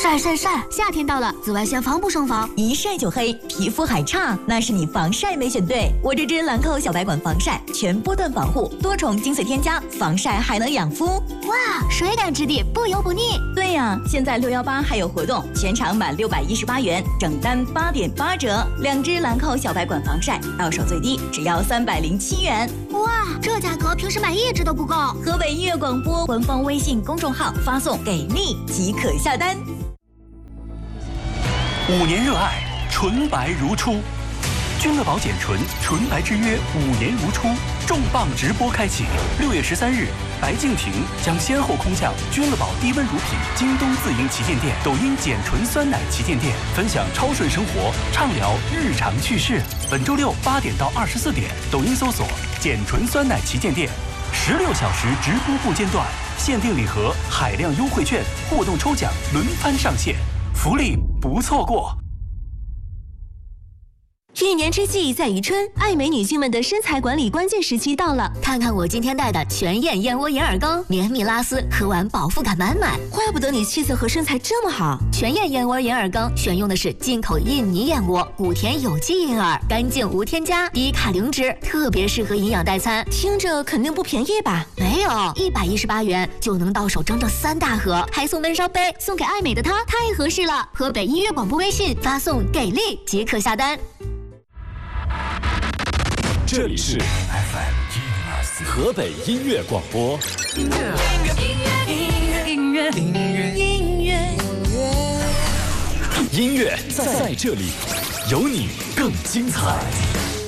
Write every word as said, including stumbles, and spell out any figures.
晒晒晒！夏天到了，紫外线防不胜防， 一晒就黑，皮肤还差，那是你防晒没选对。我这支兰蔻小白管防晒，全波段防护，多重精粹添加，防晒还能养肤。 哇，水感质地，不油不腻。 对呀，现在六幺八还有活动，全场满六百一十八元，整单八点八折。两支兰蔻小白管防晒，到手最低只要三百零七元。 哇，这价格平时买一支都不够。 河北音乐广播官方微信公众号发送“给力”即可下单。 五年热爱，纯白如初。君乐宝简纯纯白之约五年如初重磅直播开启。六月十三日，白敬亭将先后空降君乐宝低温乳品京东自营旗舰店、抖音简纯酸奶旗舰店，分享超顺生活，畅聊日常趣事。本周六八点到二十四点，抖音搜索简纯酸奶旗舰店，十六小时直播不间断，限定礼盒、海量优惠券、互动抽奖轮番上线，福利不错过。 一年之计在于春，爱美女性们的身材管理关键时期到了。 看看我今天带的全燕燕窝银耳羹，绵密拉丝，喝完饱腹感满满。 怪不得你气色和身材这么好。 全燕燕窝银耳羹选用的是进口印尼燕窝，谷田有机银耳，干净无添加，低卡零脂，特别适合营养代餐。 听着肯定不便宜吧？ 没有，一百一十八元就能到手整整三大盒，还送温烧杯，送给爱美的她太合适了。河北音乐广播微信发送给力即可下单。 这里是 F M 河北音乐广播。音乐，音乐，音乐，音乐，音乐，音乐，音乐在这里，有你更精彩。